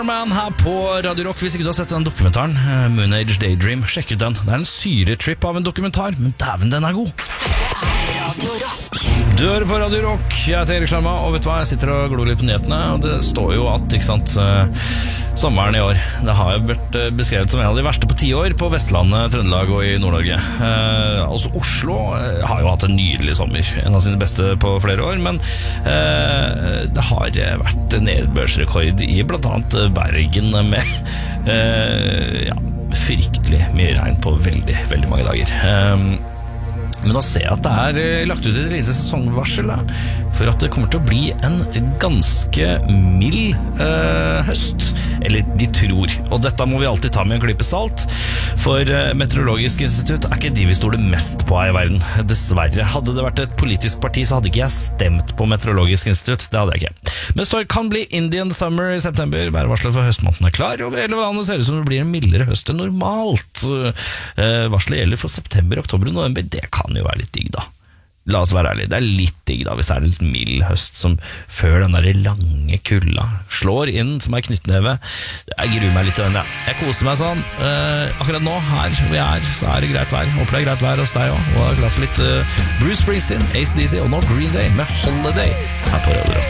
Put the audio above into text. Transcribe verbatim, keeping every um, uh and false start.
Man her på Radio Rock. Hvis ikke du har sett den dokumentaren Moon Age Daydream, sjekk ut den. Det er en syretripp av en dokumentar, men dæven, den er god. Radio Rock. Du hører på Radio Rock. Jeg heter Erik Slarma, og vet du hva, jeg sitter og glor litt på nyhetene, og det står jo at, ikke sant, sommeren i år, det har jo vært beskrevet som en av de verste på ti år på Vestlandet, Trøndelag og i Nord-Norge. Eh, altså Oslo har jo hatt en nydelig sommer, en av sine beste på flere år, men eh, det har vært nedbørsrekord i blant annet Bergen med eh, ja, fryktelig mye regn på veldig, veldig mange dager. Eh, Men da ser jeg at det er lagt ut et lite sesongvarsel da, for at det kommer til å bli en ganske mild øh, høst. Eller de tror. Og dette må vi alltid ta med en klype salt, for øh, Meteorologisk institutt er ikke de vi stoler mest på i verden. Dessverre. Hadde det vært et politisk parti, så hadde ikke jeg stemt på Meteorologisk institutt. Det hadde jeg ikke. Men det kan bli Indian Summer i september. Værvarslet for høstmåneden er klar, og hele landet ser ut som det blir en mildere høst enn normalt. Uh, Varslet gjelder for september, oktober og november. Det kan jo være litt digg da. La oss være ærlige, det er litt digg da hvis det er en litt mild høst som før den der lange kulda slår inn som er knyttneve. Jeg gruer meg litt til den, ja. Jeg koser meg sånn. uh, Akkurat nå, her hvor jeg er, så er det greit vær. Håper det er greit vær hos deg også. Og jeg er glad for litt uh, Bruce Springsteen, A C D C og nå Green Day med Holiday her på Radio Rock.